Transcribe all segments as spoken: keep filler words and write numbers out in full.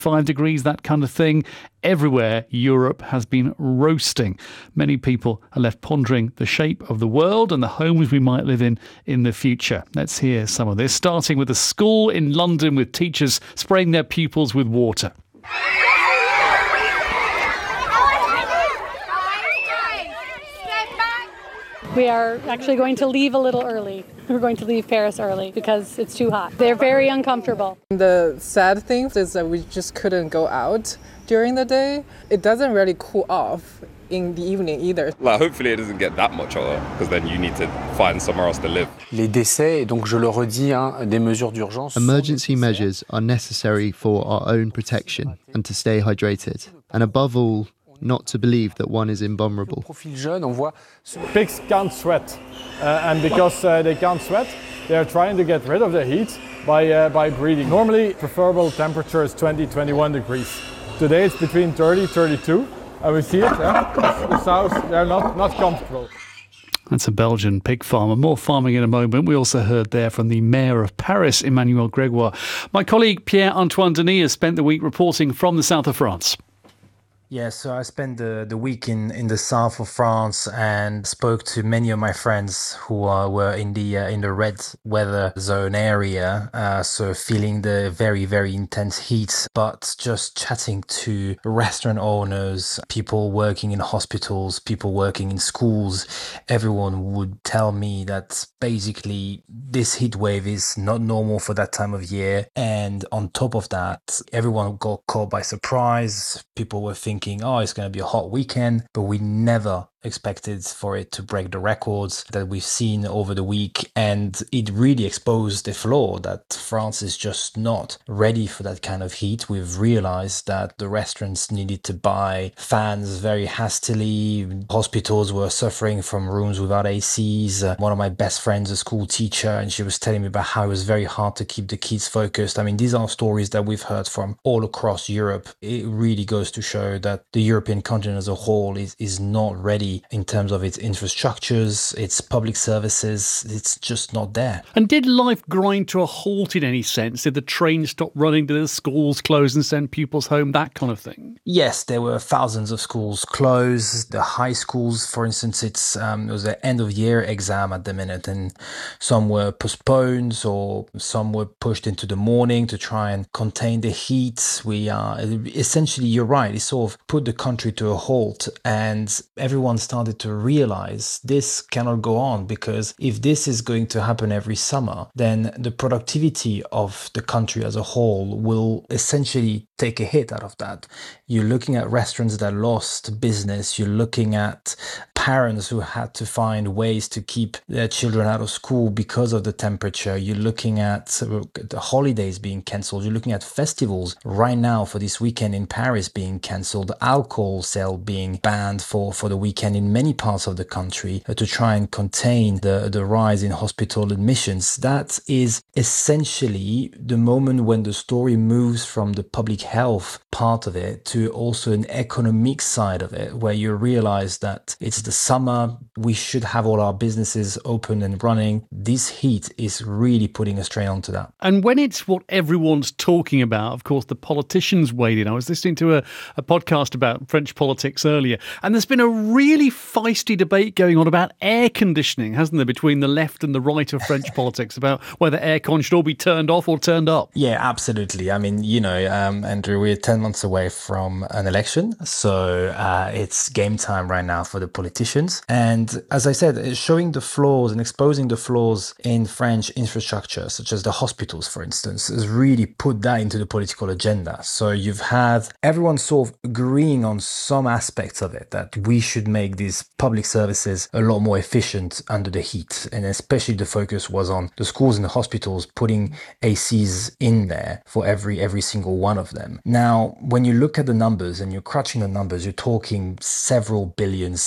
Five degrees, that kind of thing. Everywhere, Europe has been roasting. Many people are left pondering the shape of the world and the homes we might live in in the future. Let's hear some of this, starting with a school in London with teachers spraying their pupils with water. We are actually going to leave a little early. We're going to leave Paris early because it's too hot. They're very uncomfortable. The sad thing is that we just couldn't go out during the day. It doesn't really cool off in the evening either. Like, hopefully it doesn't get that much hotter because then you need to find somewhere else to live. Les décès, donc je le redis, hein, des mesures d'urgence. Emergency measures are necessary for our own protection and to stay hydrated. And above all, not to believe that one is invulnerable. Pigs can't sweat, uh, and because uh, they can't sweat, they are trying to get rid of the heat by uh, by breathing. Normally, preferable temperature is twenty to twenty-one degrees. Today it's between thirty, thirty-two, and we see it. Yeah? The sows, they're not, not comfortable. That's a Belgian pig farmer. More farming in a moment. We also heard there from the Mayor of Paris, Emmanuel Grégoire. My colleague Pierre-Antoine Denis has spent the week reporting from the south of France. Yeah, so I spent the, the week in, in the south of France and spoke to many of my friends who uh, were in the uh, in the red weather zone area, uh, so feeling the very, very intense heat, but just chatting to restaurant owners, people working in hospitals, people working in schools. Everyone would tell me that basically this heat wave is not normal for that time of year. And on top of that, everyone got caught by surprise. People were thinking, oh, it's going to be a hot weekend, but we never expected for it to break the records that we've seen over the week. And it really exposed the flaw that France is just not ready for that kind of heat. We've realized that the restaurants needed to buy fans very hastily. Hospitals were suffering from rooms without A Cs. Uh, one of my best friends, a school teacher, and she was telling me about how it was very hard to keep the kids focused. I mean, these are stories that we've heard from all across Europe. It really goes to show that the European continent as a whole is, is not ready in terms of its infrastructures, its public services. It's just not there. And did life grind to a halt in any sense? Did the trains stop running? Did the schools close and send pupils home? That kind of thing? Yes, there were thousands of schools closed. The high schools, for instance, it's um, it was an end of year exam at the minute, and some were postponed or some were pushed into the morning to try and contain the heat. We are essentially, you're right, it sort of put the country to a halt, and everyone started to realize this cannot go on, because if this is going to happen every summer, then the productivity of the country as a whole will essentially take a hit out of that. You're looking at restaurants that lost business. You're looking at parents who had to find ways to keep their children out of school because of the temperature. You're looking at the holidays being cancelled. You're looking at festivals right now for this weekend in Paris being cancelled, alcohol sale being banned for, for the weekend in many parts of the country uh, to try and contain the, the rise in hospital admissions. That is essentially the moment when the story moves from the public health part of it to also an economic side of it, where you realize that it's the summer, we should have all our businesses open and running. This heat is really putting a strain onto that. And when it's what everyone's talking about, of course, the politicians weighed in. I was listening to a, a podcast about French politics earlier, and there's been a really feisty debate going on about air conditioning, hasn't there, between the left and the right of French politics, about whether aircon should all be turned off or turned up. Yeah, absolutely. I mean, you know, um, Andrew, we're ten months away from an election, so uh, it's game time right now for the politicians. And as I said, showing the flaws and exposing the flaws in French infrastructure, such as the hospitals, for instance, has really put that into the political agenda. So you've had everyone sort of agreeing on some aspects of it, that we should make these public services a lot more efficient under the heat. And especially the focus was on the schools and the hospitals, putting A Cs in there for every every single one of them. Now, when you look at the numbers and you're crunching the numbers, you're talking several billions, some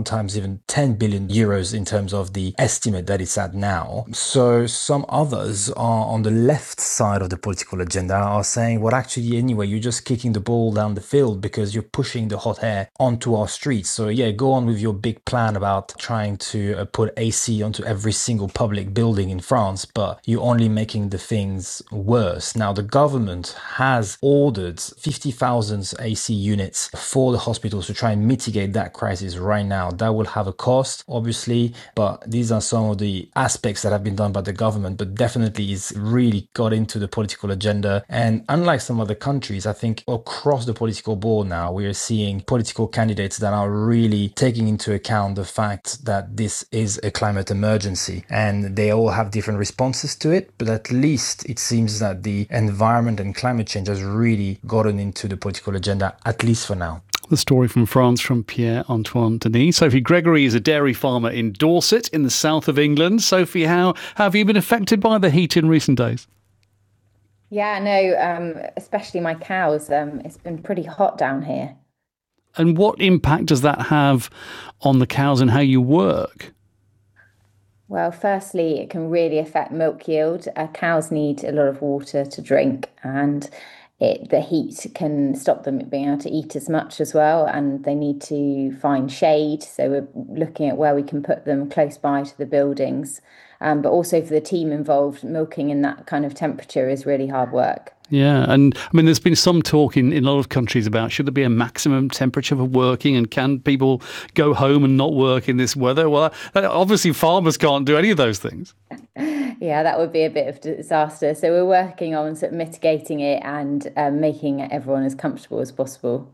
sometimes even ten billion euros in terms of the estimate that it's at now. So some others are on the left side of the political agenda are saying, well, actually, anyway, you're just kicking the ball down the field because you're pushing the hot air onto our streets. So yeah, go on with your big plan about trying to uh, put A C onto every single public building in France, but you're only making the things worse. Now, the government has ordered fifty thousand A C units for the hospitals to try and mitigate that crisis right now. That will have a cost, obviously, but these are some of the aspects that have been done by the government, but definitely is really got into the political agenda. And unlike some other countries, I think across the political board now, we are seeing political candidates that are really taking into account the fact that this is a climate emergency, and they all have different responses to it, but at least it seems that the environment and climate change has really gotten into the political agenda, at least for now. The story from France from Pierre-Antoine Denis. Sophie Gregory is a dairy farmer in Dorset in the south of England. Sophie, how have you been affected by the heat in recent days? Yeah, no, um, especially my cows. Um, it's been pretty hot down here. And what impact does that have on the cows and how you work? Well, firstly, it can really affect milk yield. Uh, cows need a lot of water to drink, and it, the heat can stop them being able to eat as much as well, and they need to find shade. So we're looking at where we can put them close by to the buildings. Um, but also for the team involved, milking in that kind of temperature is really hard work. Yeah, and I mean, there's been some talk in, in a lot of countries about should there be a maximum temperature for working, and can people go home and not work in this weather? Well, obviously farmers can't do any of those things. Yeah, that would be a bit of disaster. So we're working on sort of mitigating it and um, making everyone as comfortable as possible.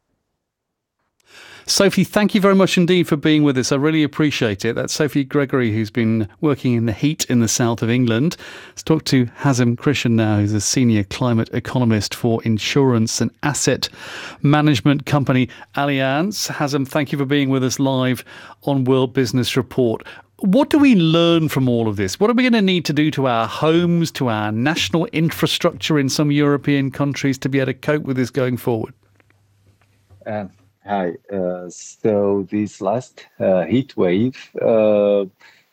Sophie, thank you very much indeed for being with us. I really appreciate it. That's Sophie Gregory, who's been working in the heat in the south of England. Let's talk to Hazem Krishan now, who's a senior climate economist for insurance and asset management company Allianz. Hazem, thank you for being with us live on World Business Report. What do we learn from all of this? What are we going to need to do to our homes, to our national infrastructure in some European countries to be able to cope with this going forward? Um. Hi. Uh, so this last uh, heat wave uh,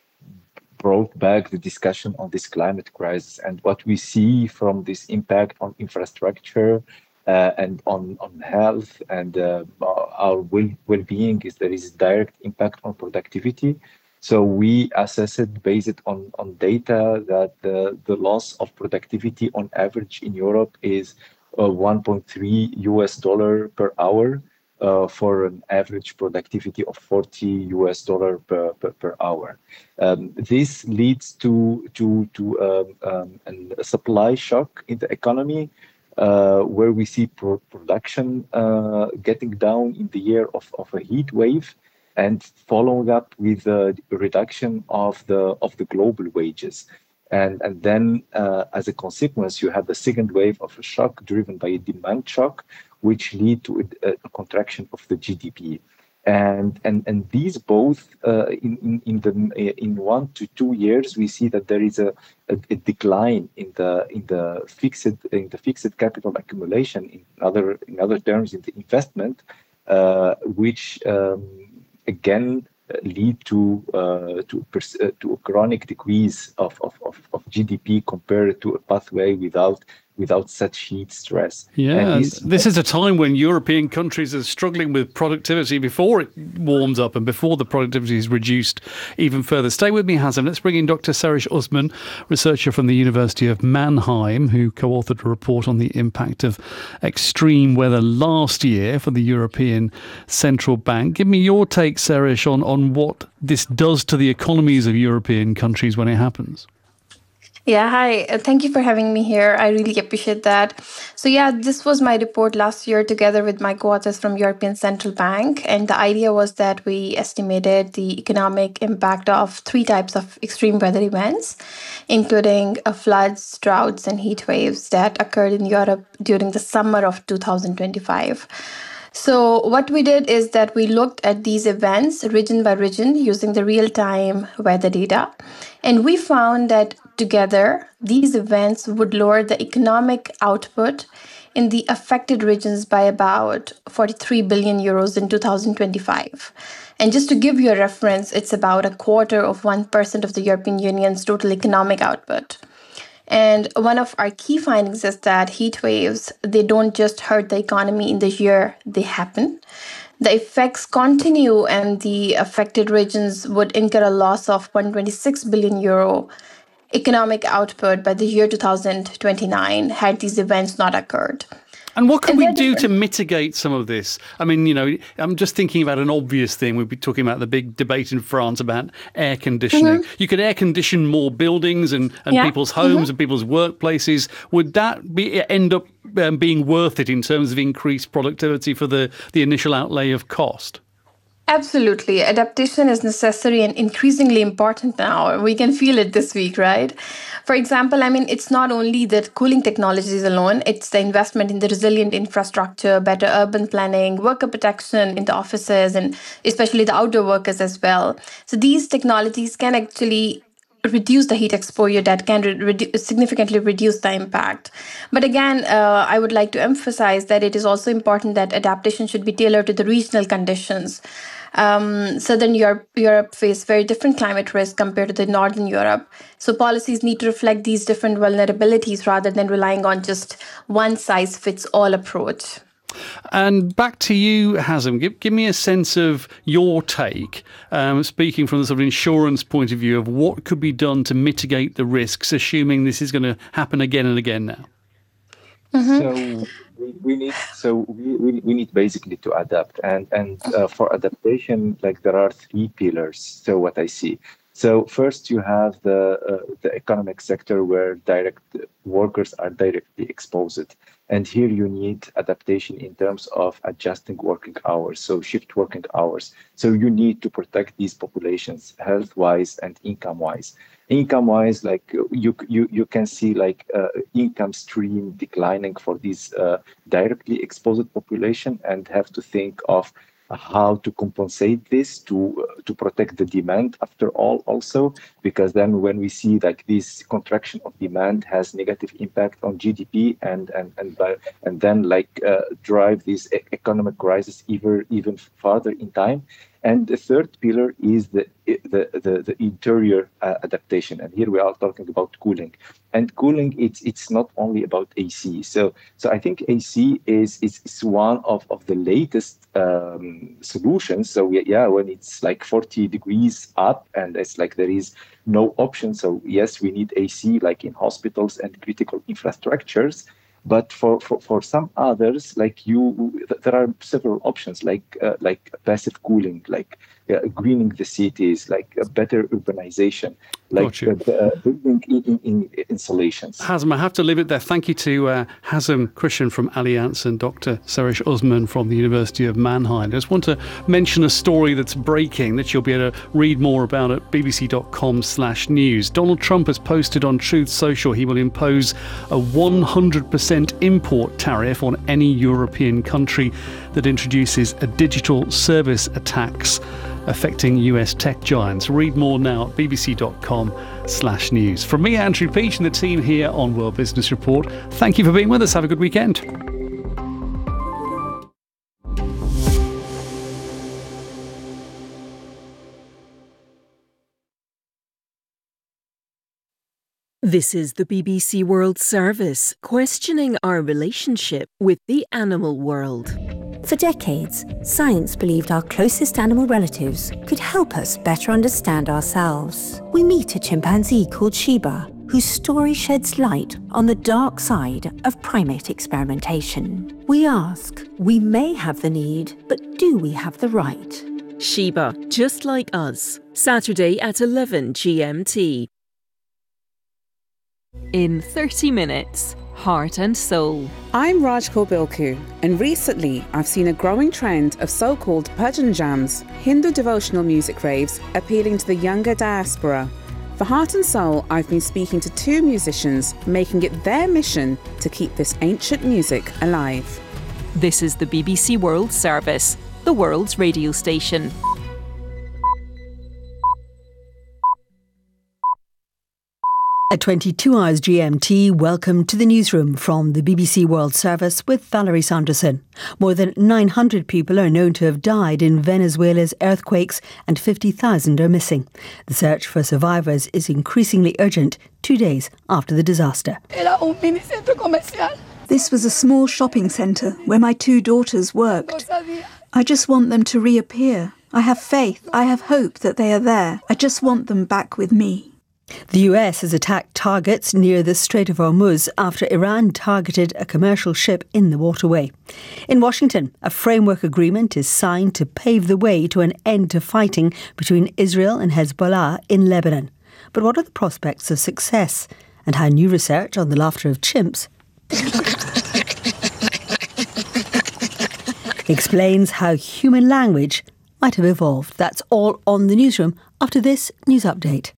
brought back the discussion on this climate crisis, and what we see from this impact on infrastructure uh, and on, on health and uh, our well, well-being is there is a direct impact on productivity. So we assess it based on, on data that the, the loss of productivity on average in Europe is uh, one point three U S dollar per hour. Uh, for an average productivity of forty U S dollar per, per, per hour. Um, this leads to, to, to um, um, a supply shock in the economy, uh, where we see pro production uh, getting down in the year of, of a heat wave, and following up with a reduction of the, of the global wages. And, and then, uh, as a consequence, you have the second wave of a shock driven by a demand shock, which lead to a, a contraction of the G D P. And, and, and these both, uh, in, in, in, the, in one to two years, we see that there is a, a, a decline in the, in, the fixed, in the fixed capital accumulation, in other, in other terms, in the investment, uh, which um, again, lead to uh, to, uh, to a chronic decrease of, of, of, of G D P compared to a pathway without without such heat stress. Yeah, this, this is a time when European countries are struggling with productivity before it warms up and before the productivity is reduced even further. Stay with me, Hazem. Let's bring in Doctor Serish Usman, researcher from the University of Mannheim, who co-authored a report on the impact of extreme weather last year for the European Central Bank. Give me your take, Serish, on, on what this does to the economies of European countries when it happens. Yeah, hi. Uh, Thank you for having me here. I really appreciate that. So yeah, this was my report last year together with my co-authors from European Central Bank. And the idea was that we estimated the economic impact of three types of extreme weather events, including uh, floods, droughts, and heat waves that occurred in Europe during the summer of two thousand twenty-five. So what we did is that we looked at these events region by region using the real-time weather data. And we found that together, these events would lower the economic output in the affected regions by about forty-three billion euros in two thousand twenty-five. And just to give you a reference, it's about a quarter of one percent of the European Union's total economic output. And one of our key findings is that heat waves, they don't just hurt the economy in the year they happen. The effects continue, and the affected regions would incur a loss of one hundred twenty-six billion euro economic output by the year two thousand twenty-nine had these events not occurred. And what can And we they're do to different. mitigate some of this? I mean, you know, I'm just thinking about an obvious thing. We'd be talking about the big debate in France about air conditioning. Mhm. You could air condition more buildings and, and Yeah. people's homes Mhm. and people's workplaces. Would that be end up um, being worth it in terms of increased productivity for the, the initial outlay of cost? Absolutely. Adaptation is necessary and increasingly important now. We can feel it this week, right? For example, I mean, it's not only the cooling technologies alone, it's the investment in the resilient infrastructure, better urban planning, worker protection in the offices, and especially the outdoor workers as well. So these technologies can actually reduce the heat exposure that can re- redu- significantly reduce the impact. But again, uh, I would like to emphasize that it is also important that adaptation should be tailored to the regional conditions. Um, Southern Europe, Europe face very different climate risks compared to the Northern Europe. So policies need to reflect these different vulnerabilities rather than relying on just one size fits all approach. And back to you, Hazem. Give, give me a sense of your take, um, speaking from the sort of insurance point of view, of what could be done to mitigate the risks, assuming this is going to happen again and again now. So we, we need so we, we, we need basically to adapt, and and uh, for adaptation, like there are three pillars. So what I see. So first, you have the uh, the economic sector where direct workers are directly exposed, and here you need adaptation in terms of adjusting working hours, so shift working hours. So you need to protect these populations health-wise and income-wise. Income-wise, like you you you can see like uh, income stream declining for these uh, directly exposed population, and have to think of how to compensate this to uh, to protect the demand after all also, because then when we see like this contraction of demand has negative impact on G D P, and and and by, and then like uh, drive this e- economic crisis even even farther in time. And the third pillar is the the the, the interior uh, adaptation, and here we are talking about cooling. And cooling, it's it's not only about A C. So so I think A C is is, is one of, of the latest um, solutions. So yeah, yeah, when it's like forty degrees up and it's like there is no option. So yes, we need A C like in hospitals and critical infrastructures. But for, for, for some others, like you, there are several options, like uh, like passive cooling, like uh, greening the cities, like a better urbanization, like uh, uh, building in, in, in installations. Hazem, I have to leave it there. Thank you to uh, Hazem Christian from Allianz and Doctor Sarish Osman from the University of Mannheim. I just want to mention a story that's breaking that you'll be able to read more about at bbc.com slash news. Donald Trump has posted on Truth Social he will impose a one hundred percent import tariff on any European country that introduces a digital service attacks affecting U S tech giants. Read more now at bbc.com slash news. From me, Andrew Peach, and the team here on World Business Report, thank you for being with us. Have a good weekend. This is the B B C World Service, questioning our relationship with the animal world. For decades, science believed our closest animal relatives could help us better understand ourselves. We meet a chimpanzee called Shiba, whose story sheds light on the dark side of primate experimentation. We ask, we may have the need, but do we have the right? Shiba, just like us. Saturday at eleven G M T. In thirty minutes, Heart and Soul. I'm Raj Kobilku, and recently I've seen a growing trend of so-called bhajan jams, Hindu devotional music raves appealing to the younger diaspora. For Heart and Soul, I've been speaking to two musicians, making it their mission to keep this ancient music alive. This is the B B C World Service, the world's radio station. At twenty-two hours G M T, welcome to the newsroom from the B B C World Service with Valerie Sanderson. More than nine hundred people are known to have died in Venezuela's earthquakes and fifty thousand are missing. The search for survivors is increasingly urgent two days after the disaster. This was a small shopping centre where my two daughters worked. I just want them to reappear. I have faith, I have hope that they are there. I just want them back with me. The U S has attacked targets near the Strait of Hormuz after Iran targeted a commercial ship in the waterway. In Washington, a framework agreement is signed to pave the way to an end to fighting between Israel and Hezbollah in Lebanon. But what are the prospects of success, and how new research on the laughter of chimps explains how human language might have evolved? That's all on the newsroom after this news update.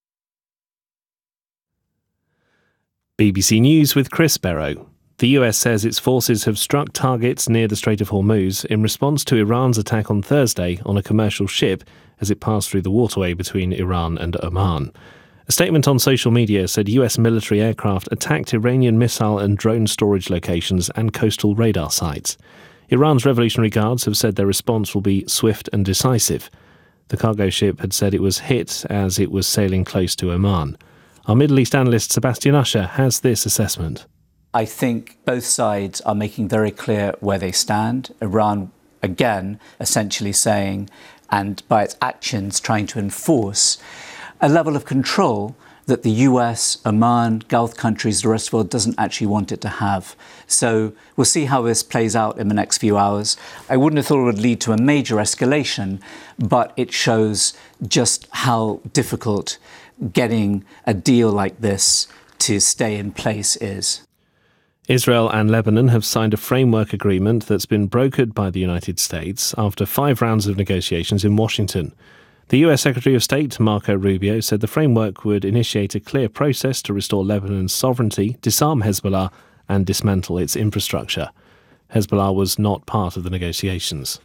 B B C News with Chris Barrow. The U S says its forces have struck targets near the Strait of Hormuz in response to Iran's attack on Thursday on a commercial ship as it passed through the waterway between Iran and Oman. A statement on social media said U S military aircraft attacked Iranian missile and drone storage locations and coastal radar sites. Iran's Revolutionary Guards have said their response will be swift and decisive. The cargo ship had said it was hit as it was sailing close to Oman. Our Middle East analyst Sebastian Usher has this assessment. I think both sides are making very clear where they stand. Iran, again, essentially saying, and by its actions trying to enforce, a level of control that the U S, Oman, Gulf countries, the rest of the world doesn't actually want it to have. So we'll see how this plays out in the next few hours. I wouldn't have thought it would lead to a major escalation, but it shows just how difficult getting a deal like this to stay in place is. Israel and Lebanon have signed a framework agreement that's been brokered by the United States after five rounds of negotiations in Washington. The U S Secretary of State, Marco Rubio, said the framework would initiate a clear process to restore Lebanon's sovereignty, disarm Hezbollah, and dismantle its infrastructure. Hezbollah was not part of the negotiations.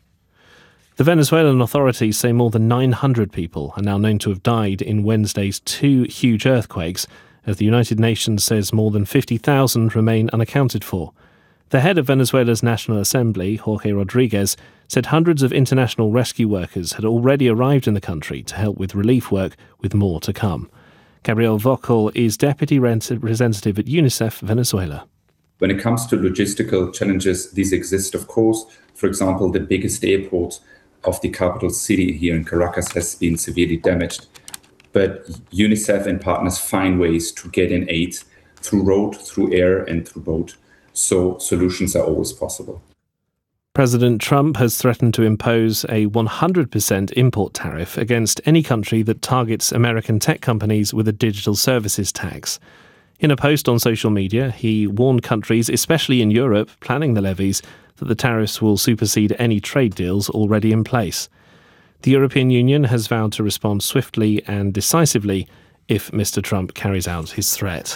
The Venezuelan authorities say more than nine hundred people are now known to have died in Wednesday's two huge earthquakes, as the United Nations says more than fifty thousand remain unaccounted for. The head of Venezuela's National Assembly, Jorge Rodriguez, said hundreds of international rescue workers had already arrived in the country to help with relief work, with more to come. Gabriel Vocal is Deputy Representative at UNICEF Venezuela. When it comes to logistical challenges, these exist, of course. For example, the biggest airport of the capital city here in Caracas has been severely damaged. But UNICEF and partners find ways to get in aid through road, through air, and through boat. So solutions are always possible. President Trump has threatened to impose a one hundred percent import tariff against any country that targets American tech companies with a digital services tax. In a post on social media, he warned countries, especially in Europe, planning the levies, that the tariffs will supersede any trade deals already in place. The European Union has vowed to respond swiftly and decisively if Mister Trump carries out his threat.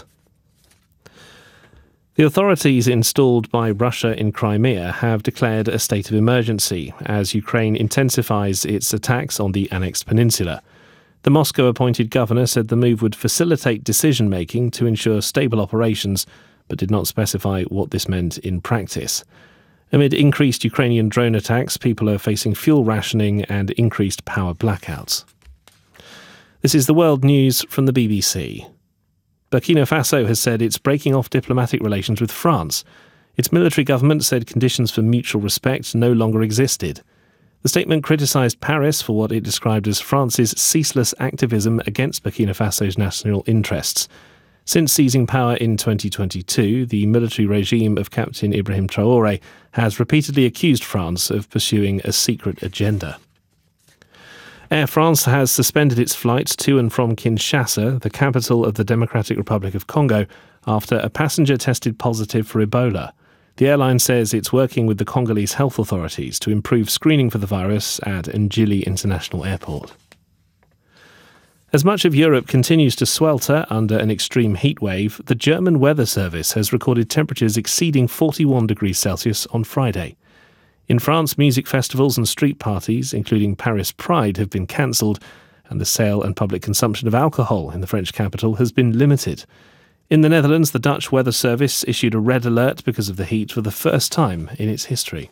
The authorities installed by Russia in Crimea have declared a state of emergency as Ukraine intensifies its attacks on the annexed peninsula. The Moscow-appointed governor said the move would facilitate decision-making to ensure stable operations, but did not specify what this meant in practice. Amid increased Ukrainian drone attacks, people are facing fuel rationing and increased power blackouts. This is the world news from the B B C. Burkina Faso has said it's breaking off diplomatic relations with France. Its military government said conditions for mutual respect no longer existed. The statement criticised Paris for what it described as France's ceaseless activism against Burkina Faso's national interests. Since seizing power in twenty twenty-two, the military regime of Captain Ibrahim Traoré has repeatedly accused France of pursuing a secret agenda. Air France has suspended its flights to and from Kinshasa, the capital of the Democratic Republic of Congo, after a passenger tested positive for Ebola. The airline says it's working with the Congolese health authorities to improve screening for the virus at Njili International Airport. As much of Europe continues to swelter under an extreme heat wave, the German Weather Service has recorded temperatures exceeding forty-one degrees Celsius on Friday. In France, music festivals and street parties, including Paris Pride, have been cancelled, and the sale and public consumption of alcohol in the French capital has been limited. In the Netherlands, the Dutch Weather Service issued a red alert because of the heat for the first time in its history.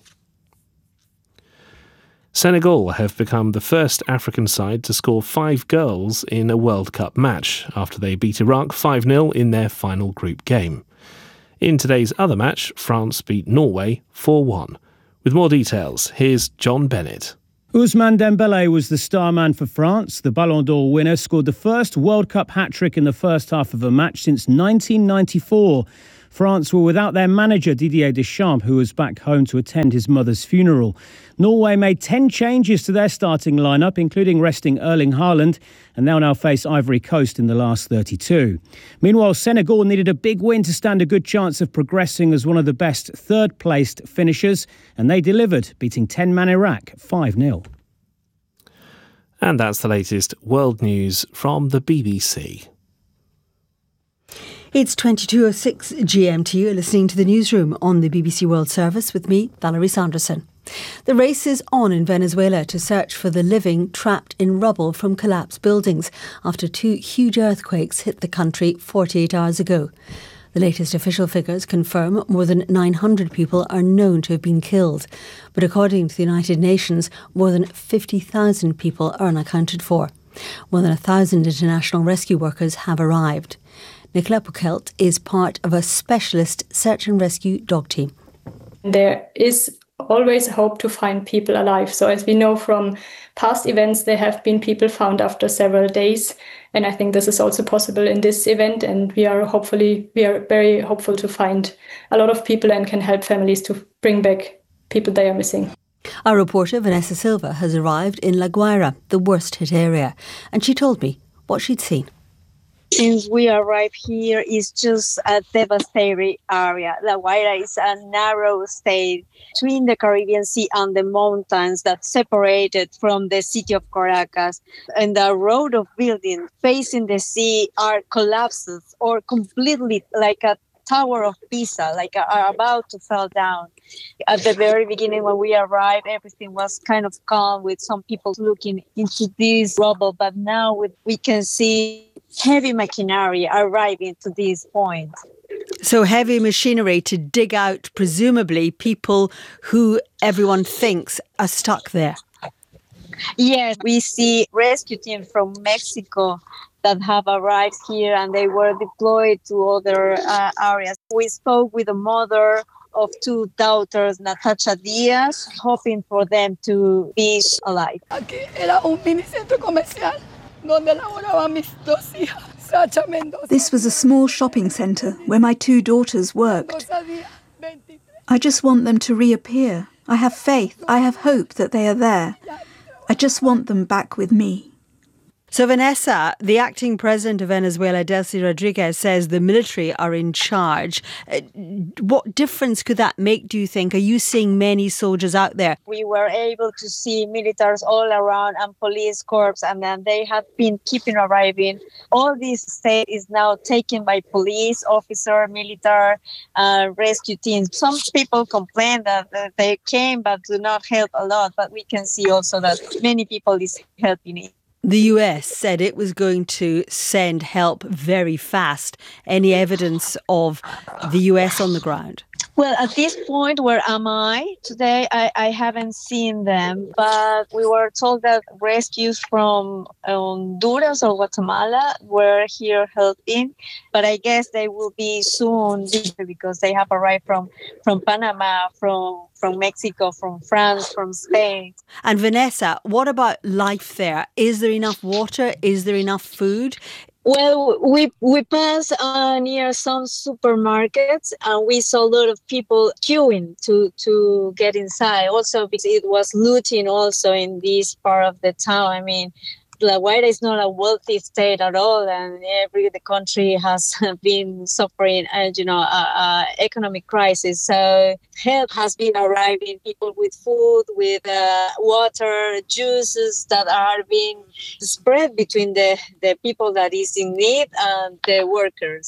Senegal have become the first African side to score five goals in a World Cup match after they beat Iraq five nil in their final group game. In today's other match, France beat Norway four one. With more details, here's John Bennett. Ousmane Dembélé was the star man for France. The Ballon d'Or winner scored the first World Cup hat-trick in the first half of a match since nineteen ninety-four. France were without their manager Didier Deschamps, who was back home to attend his mother's funeral. Norway made ten changes to their starting lineup, including resting Erling Haaland, and they'll now face Ivory Coast in the last thirty-two. Meanwhile, Senegal needed a big win to stand a good chance of progressing as one of the best third-placed finishers, and they delivered, beating ten-man Iraq five nil. And that's the latest world news from the B B C. It's twenty-two oh six G M T. You're listening to the newsroom on the B B C World Service with me, Valerie Sanderson. The race is on in Venezuela to search for the living trapped in rubble from collapsed buildings after two huge earthquakes hit the country forty-eight hours ago. The latest official figures confirm more than nine hundred people are known to have been killed. But according to the United Nations, more than fifty thousand people are unaccounted for. More than one thousand international rescue workers have arrived. Nicola Pukelt is part of a specialist search and rescue dog team. There is always hope to find people alive. So as we know from past events, there have been people found after several days. And I think this is also possible in this event. And we are hopefully, we are very hopeful to find a lot of people and can help families to bring back people they are missing. Our reporter Vanessa Silva has arrived in La Guaira, the worst hit area. And she told me what she'd seen. Since we arrived here, it's just a devastating area. La Guaira is a narrow state between the Caribbean Sea and the mountains that separate it from the city of Caracas. And the road of buildings facing the sea are collapses or completely like a Tower of Pisa, like are about to fall down. At the very beginning when we arrived, everything was kind of calm with some people looking into this rubble. But now we can see heavy machinery arriving to this point. So heavy machinery to dig out, presumably, people who everyone thinks are stuck there. Yes, we see rescue teams from Mexico that have arrived here and they were deployed to other uh, areas. We spoke with the mother of two daughters, Natasha Diaz, hoping for them to be alive. Aquí era un minicentro comercial donde laboraban mis dos hijas, Sacha Mendoza. This was a small shopping centre where my two daughters worked. I just want them to reappear. I have faith, I have hope that they are there. I just want them back with me. So Vanessa, the acting president of Venezuela, Delcy Rodriguez, says the military are in charge. Uh, what difference could that make, do you think? Are you seeing many soldiers out there? We were able to see militaries all around and police corps, and then they have been keeping arriving. All this state is now taken by police, officer, military, uh, rescue teams. Some people complain that uh, they came but do not help a lot, but we can see also that many people is helping it. The U S said it was going to send help very fast. Any evidence of the U S on the ground? Well, at this point, where am I today? I, I haven't seen them, but we were told that rescues from Honduras or Guatemala were here helping. But I guess they will be soon because they have arrived from, from Panama, from from Mexico, from France, from Spain. And Vanessa, what about life there? Is there enough water? Is there enough food? Well, we we passed uh, near some supermarkets and we saw a lot of people queuing to, to get inside. Also, because it was looting also in this part of the town. I mean, La Guaira is not a wealthy state at all, and every the country has been suffering, uh, you know, a, a economic crisis. So help has been arriving, people with food, with uh, water, juices that are being spread between the, the people that is in need and the workers.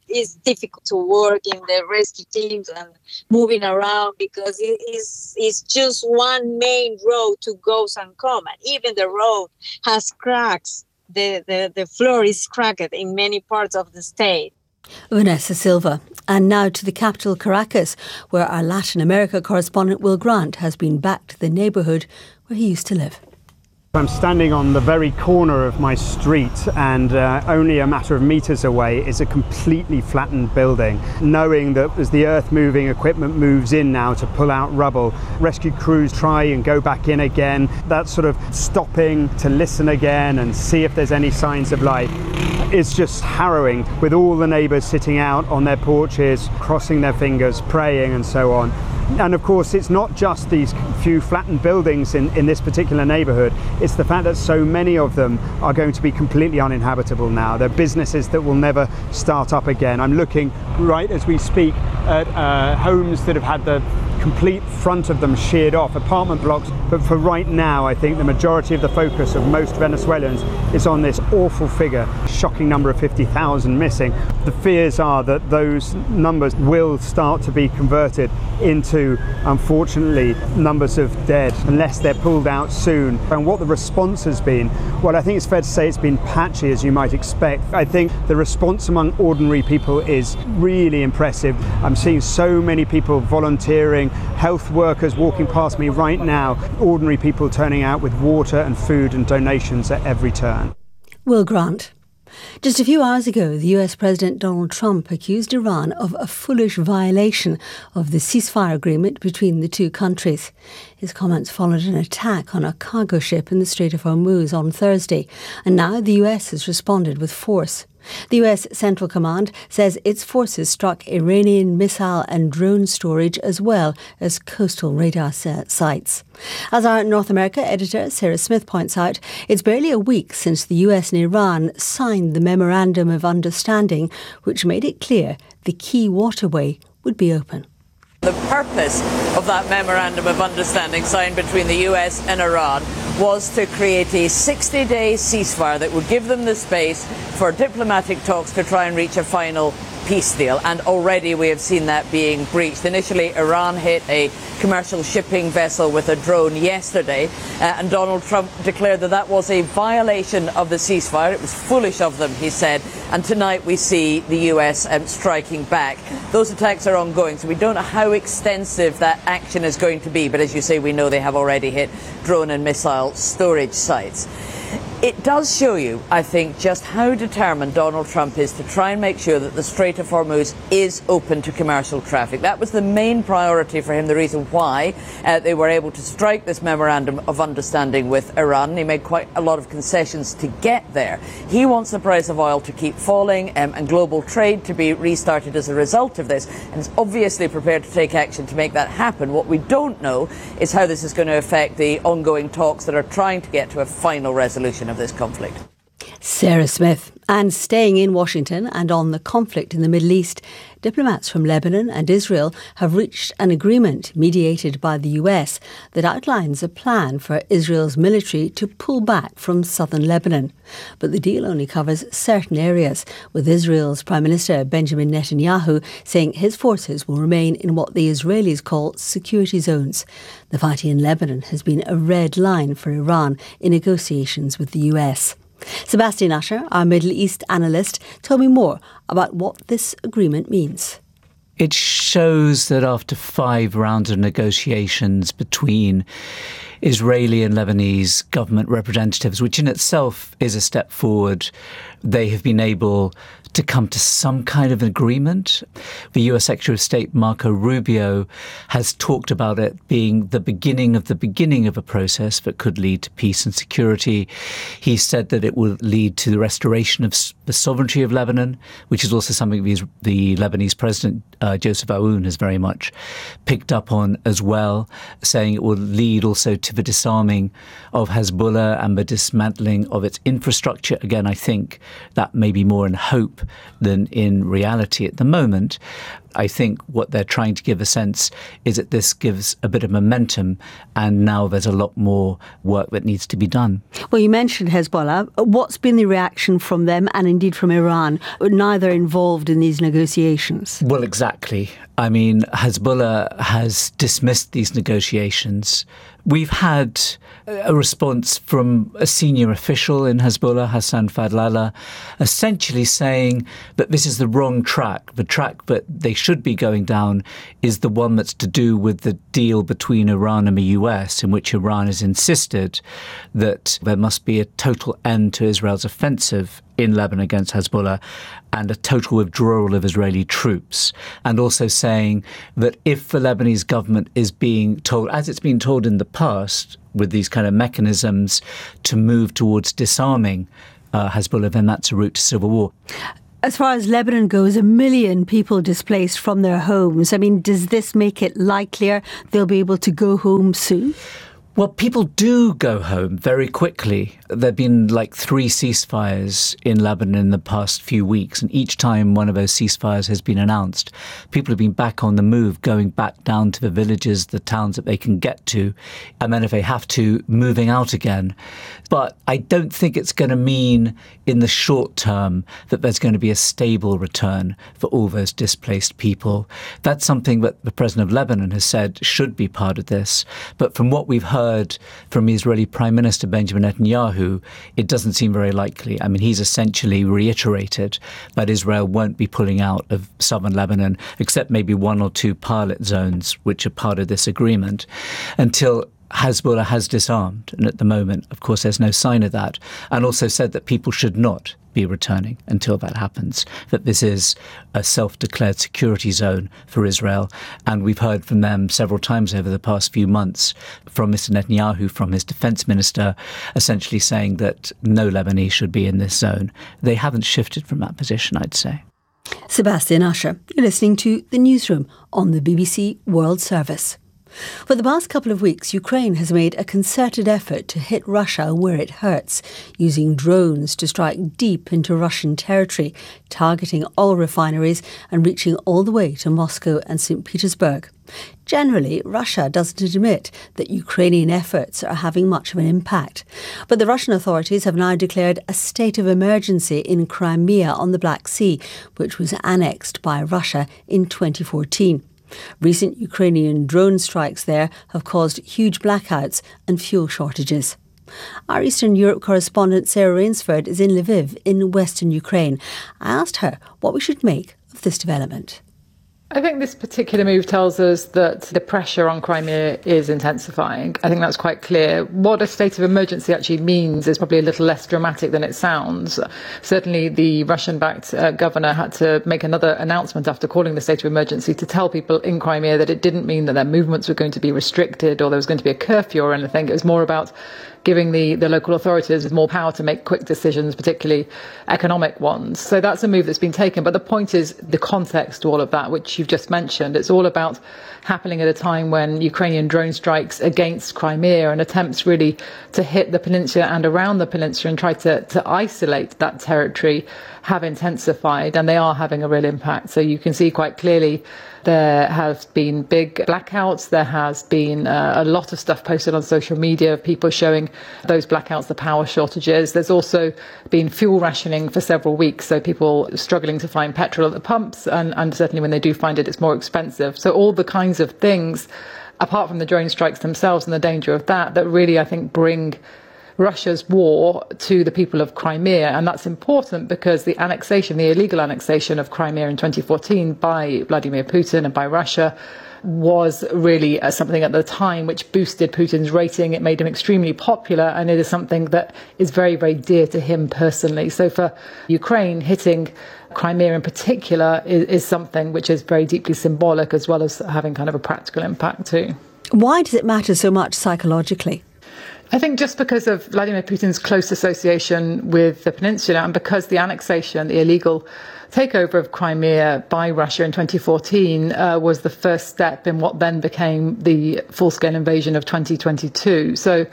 it's difficult to work in the rescue teams and moving around because it is it's just one main road to go and come. And even the road has cracks. The, the, the floor is cracked in many parts of the state. Vanessa Silva. And now to the capital, Caracas, where our Latin America correspondent Will Grant has been back to the neighbourhood where he used to live. I'm standing on the very corner of my street, and uh, only a matter of metres away is a completely flattened building. Knowing that as the earth moving equipment moves in now to pull out rubble, rescue crews try and go back in again. That sort of stopping to listen again and see if there's any signs of life is just harrowing, with all the neighbours sitting out on their porches, crossing their fingers, praying and so on. And of course, it's not just these few flattened buildings in, in this particular neighbourhood, it's the fact that so many of them are going to be completely uninhabitable now. They're businesses that will never start up again. I'm looking right as we speak at uh, homes that have had the complete front of them sheared off, apartment blocks, but for right now I think the majority of the focus of most Venezuelans is on this awful figure, shocking number of fifty thousand missing. The fears are that those numbers will start to be converted into, unfortunately, numbers of dead unless they're pulled out soon. And what the response has been, well, I think it's fair to say it's been patchy, as you might expect. I think the response among ordinary people is really impressive. I'm seeing so many people volunteering, health workers walking past me right now, ordinary people turning out with water and food and donations at every turn. Will Grant. Just a few hours ago, the U S President Donald Trump accused Iran of a foolish violation of the ceasefire agreement between the two countries. His comments followed an attack on a cargo ship in the Strait of Hormuz on Thursday, and now the U S has responded with force. The U S Central Command says its forces struck Iranian missile and drone storage as well as coastal radar sites. As our North America editor Sarah Smith points out, it's barely a week since the U S and Iran signed the Memorandum of Understanding, which made it clear the key waterway would be open. The purpose of that Memorandum of Understanding signed between the U S and Iran was to create a sixty-day ceasefire that would give them the space for diplomatic talks to try and reach a final peace deal. And already we have seen that being breached. Initially, Iran hit a commercial shipping vessel with a drone yesterday, uh, and Donald Trump declared that that was a violation of the ceasefire. It was foolish of them, he said, and tonight we see the U S um, striking back. Those attacks are ongoing, so we don't know how extensive that action is going to be, but as you say, we know they have already hit drone and missile storage sites. It does show you, I think, just how determined Donald Trump is to try and make sure that the Strait of Hormuz is open to commercial traffic. That was the main priority for him, the reason why uh, they were able to strike this Memorandum of Understanding with Iran. He made quite a lot of concessions to get there. He wants the price of oil to keep falling um, and global trade to be restarted as a result of this, and is obviously prepared to take action to make that happen. What we don't know is how this is going to affect the ongoing talks that are trying to get to a final resolution of this conflict. Sarah Smith. And staying in Washington and on the conflict in the Middle East, diplomats from Lebanon and Israel have reached an agreement mediated by the U S that outlines a plan for Israel's military to pull back from southern Lebanon. But the deal only covers certain areas, with Israel's Prime Minister Benjamin Netanyahu saying his forces will remain in what the Israelis call security zones. The fighting in Lebanon has been a red line for Iran in negotiations with the U S. Sebastian Usher, our Middle East analyst, told me more about what this agreement means. It shows that after five rounds of negotiations between Israeli and Lebanese government representatives, which in itself is a step forward, they have been able to come to some kind of agreement. The U S Secretary of State Marco Rubio has talked about it being the beginning of the beginning of a process that could lead to peace and security. He said that it will lead to the restoration of the sovereignty of Lebanon, which is also something the Lebanese President uh, Joseph Aoun has very much picked up on as well, saying it will lead also to the disarming of Hezbollah and the dismantling of its infrastructure. Again, I think that may be more in hope than in reality at the moment. I think what they're trying to give a sense is that this gives a bit of momentum, and now there's a lot more work that needs to be done. Well, you mentioned Hezbollah. What's been the reaction from them and indeed from Iran, neither involved in these negotiations? Well, exactly. I mean, Hezbollah has dismissed these negotiations. We've had a response from a senior official in Hezbollah, Hassan Fadlallah, essentially saying that this is the wrong track. The track that they should be going down is the one that's to do with the deal between Iran and the U S, in which Iran has insisted that there must be a total end to Israel's offensive in Lebanon against Hezbollah and a total withdrawal of Israeli troops, and also saying that if the Lebanese government is being told, as it's been told in the past, with these kind of mechanisms to move towards disarming uh, Hezbollah, then that's a route to civil war. As far as Lebanon goes, a million people displaced from their homes. I mean, does this make it likelier they'll be able to go home soon? Well, people do go home very quickly. There have been like three ceasefires in Lebanon in the past few weeks, and each time one of those ceasefires has been announced, people have been back on the move, going back down to the villages, the towns that they can get to, and then if they have to, moving out again. But I don't think it's going to mean in the short term that there's going to be a stable return for all those displaced people. That's something that the president of Lebanon has said should be part of this. But from what we've heard from Israeli Prime Minister Benjamin Netanyahu, it doesn't seem very likely. I mean, he's essentially reiterated that Israel won't be pulling out of southern Lebanon, except maybe one or two pilot zones, which are part of this agreement, until Hezbollah has disarmed. And at the moment, of course, there's no sign of that. And also said that people should not be returning until that happens, that this is a self-declared security zone for Israel. And we've heard from them several times over the past few months, from Mister Netanyahu, from his defense minister, essentially saying that no Lebanese should be in this zone. They haven't shifted from that position, I'd say. Sebastian Usher, you're listening to The Newsroom on the B B C World Service. For the past couple of weeks, Ukraine has made a concerted effort to hit Russia where it hurts, using drones to strike deep into Russian territory, targeting oil refineries and reaching all the way to Moscow and Saint Petersburg. Generally, Russia doesn't admit that Ukrainian efforts are having much of an impact. But the Russian authorities have now declared a state of emergency in Crimea on the Black Sea, which was annexed by Russia in twenty fourteen. Recent Ukrainian drone strikes there have caused huge blackouts and fuel shortages. Our Eastern Europe correspondent Sarah Rainsford is in Lviv in western Ukraine. I asked her what we should make of this development. I think this particular move tells us that the pressure on Crimea is intensifying. I think that's quite clear. What a state of emergency actually means is probably a little less dramatic than it sounds. Certainly the Russian-backed uh, governor had to make another announcement after calling the state of emergency to tell people in Crimea that it didn't mean that their movements were going to be restricted or there was going to be a curfew or anything. It was more about giving the, the local authorities more power to make quick decisions, particularly economic ones. So that's a move that's been taken. But the point is the context to all of that, which you've just mentioned. It's all about happening at a time when Ukrainian drone strikes against Crimea and attempts really to hit the peninsula and around the peninsula and try to, to isolate that territory have intensified, and they are having a real impact. So you can see quite clearly there have been big blackouts. There has been uh, a lot of stuff posted on social media of people showing those blackouts, the power shortages. There's also been fuel rationing for several weeks, so people struggling to find petrol at the pumps, and, and certainly when they do find it, it's more expensive. So all the kinds of things, apart from the drone strikes themselves and the danger of that, that really, I think, bring Russia's war to the people of Crimea. And that's important because the annexation, the illegal annexation of Crimea in twenty fourteen by Vladimir Putin and by Russia was really uh, something at the time which boosted Putin's rating. It made him extremely popular, and it is something that is very, very dear to him personally. So for Ukraine, hitting Crimea in particular is, is something which is very deeply symbolic, as well as having kind of a practical impact too. Why does it matter so much psychologically? I think just because of Vladimir Putin's close association with the peninsula, and because the annexation, the illegal takeover of Crimea by Russia in twenty fourteen uh, was the first step in what then became the full-scale invasion of twenty twenty-two. So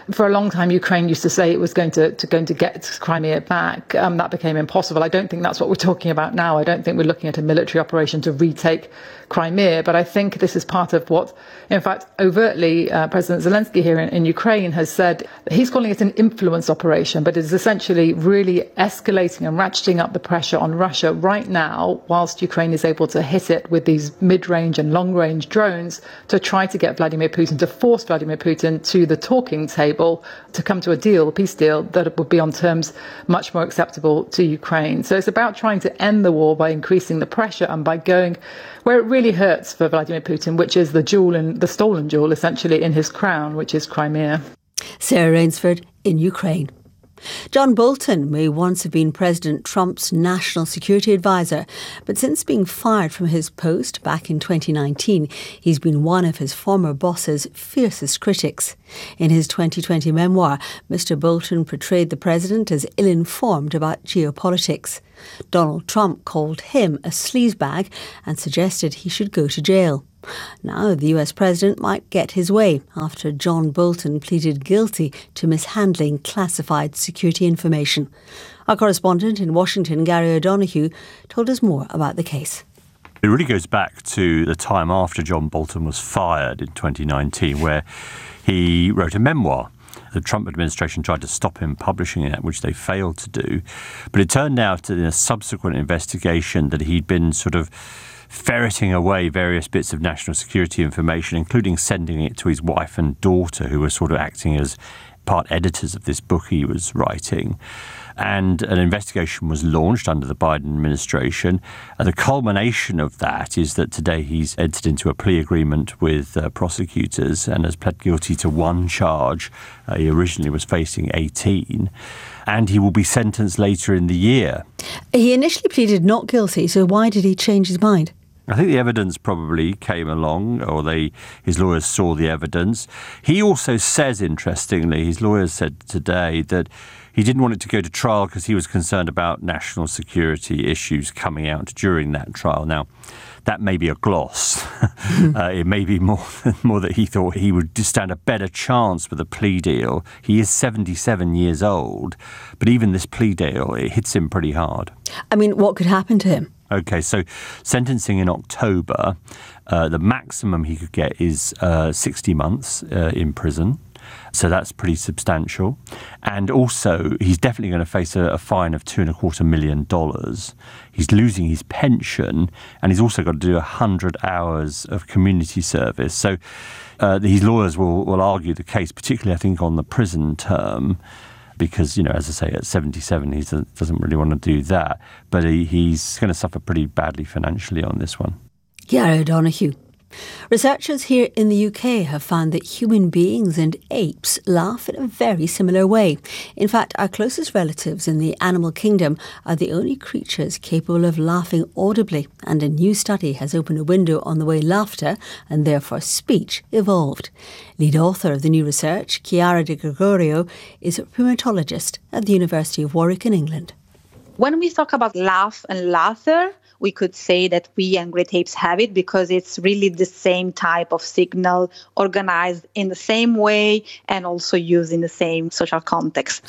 For a long time, Ukraine used to say it was going to, to going to get Crimea back. Um, that became impossible. I don't think that's what we're talking about now. I don't think we're looking at a military operation to retake Crimea. But I think this is part of what, in fact, overtly, uh, President Zelensky here in, in Ukraine has said. He's calling it an influence operation, but it is essentially really escalating and ratcheting up the pressure on Russia right now, whilst Ukraine is able to hit it with these mid-range and long-range drones to try to get Vladimir Putin, to force Vladimir Putin to the talking table to come to a deal, a peace deal, that would be on terms much more acceptable to Ukraine. So it's about trying to end the war by increasing the pressure and by going where it really hurts for Vladimir Putin, which is the jewel, in, the stolen jewel, essentially, in his crown, which is Crimea. Sarah Rainsford in Ukraine. John Bolton may once have been President Trump's national security advisor, but since being fired from his post back in twenty nineteen, he's been one of his former boss's fiercest critics. In his twenty twenty memoir, Mister Bolton portrayed the president as ill-informed about geopolitics. Donald Trump called him a sleazebag and suggested he should go to jail. Now the U S president might get his way after John Bolton pleaded guilty to mishandling classified security information. Our correspondent in Washington, Gary O'Donoghue, told us more about the case. It really goes back to the time after John Bolton was fired in twenty nineteen, where he wrote a memoir. The Trump administration tried to stop him publishing it, which they failed to do. But it turned out in a subsequent investigation that he'd been sort of ferreting away various bits of national security information, including sending it to his wife and daughter, who were sort of acting as part editors of this book he was writing. And an investigation was launched under the Biden administration. And the culmination of that is that today he's entered into a plea agreement with uh, prosecutors and has pled guilty to one charge. Uh, he originally was facing eighteen. And he will be sentenced later in the year. He initially pleaded not guilty, so why did he change his mind? I think the evidence probably came along, or they, his lawyers saw the evidence. He also says, interestingly, his lawyers said today that he didn't want it to go to trial because he was concerned about national security issues coming out during that trial. Now, that may be a gloss. uh, it may be more, more that he thought he would stand a better chance with a plea deal. He is seventy-seven years old, but even this plea deal, it hits him pretty hard. I mean, what could happen to him? OK, so sentencing in October, uh, the maximum he could get is uh, sixty months uh, in prison. So that's pretty substantial. And also, he's definitely going to face a, a fine of two and a quarter million dollars. He's losing his pension, and he's also got to do one hundred hours of community service. So uh, his lawyers will, will argue the case, particularly, I think, on the prison term, because, you know, as I say, at seventy-seven, he doesn't really want to do that. But he, he's going to suffer pretty badly financially on this one. Gary O'Donoghue. Researchers here in the U K have found that human beings and apes laugh in a very similar way. In fact, our closest relatives in the animal kingdom are the only creatures capable of laughing audibly, and a new study has opened a window on the way laughter, and therefore speech, evolved. Lead author of the new research, Chiara De Gregorio, is a primatologist at the University of Warwick in England. When we talk about laugh and laughter, we could say that we and great apes have it because it's really the same type of signal, organized in the same way and also used in the same social context.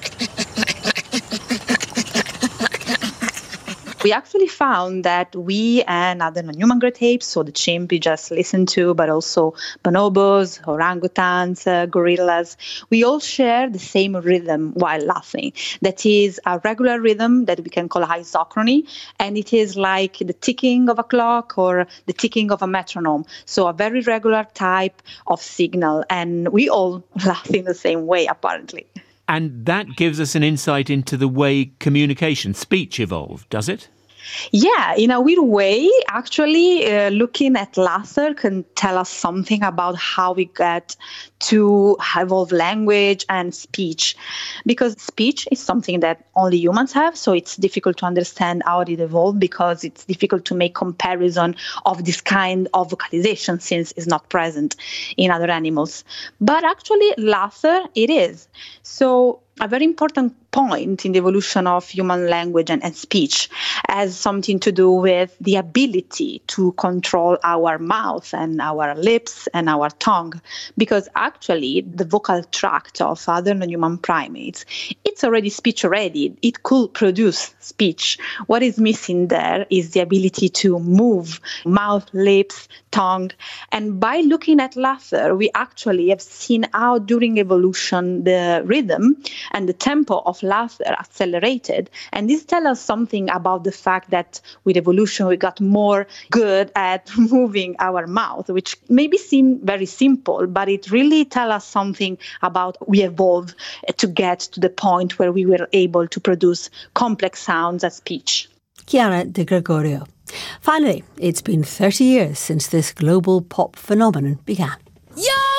We actually found that we and other non-human great apes, so the chimp you just listened to, but also bonobos, orangutans, uh, gorillas, we all share the same rhythm while laughing. That is a regular rhythm that we can call isochrony, and it is like the ticking of a clock or the ticking of a metronome. So a very regular type of signal, and we all laugh in the same way, apparently. And that gives us an insight into the way communication, speech evolved, does it? Yeah, in a weird way, actually, uh, looking at laughter can tell us something about how we get to evolve language and speech. Because speech is something that only humans have, so it's difficult to understand how it evolved because it's difficult to make comparison of this kind of vocalization since it's not present in other animals. But actually, laughter, it is. So a very important point in the evolution of human language and, and speech has something to do with the ability to control our mouth and our lips and our tongue, because actually the vocal tract of other non-human primates, it's already speech ready. It could produce speech. What is missing there is the ability to move mouth, lips, tongue. And by looking at laughter, we actually have seen how during evolution the rhythm and the tempo of laughter accelerated. And this tells us something about the fact that with evolution we got more good at moving our mouth, which maybe seem very simple, but it really tells us something about we evolved to get to the point where we were able to produce complex sounds as speech. Chiara De Gregorio. Finally, it's been thirty years since this global pop phenomenon began. Yo!